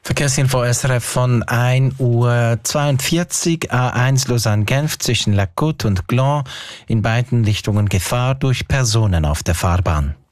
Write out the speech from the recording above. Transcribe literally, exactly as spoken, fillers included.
Verkehrsinfo S R F von ein Uhr zweiundvierzig, A eins Lausanne-Genf zwischen La Côte und Gland, in beiden Richtungen Gefahr durch Personen auf der Fahrbahn.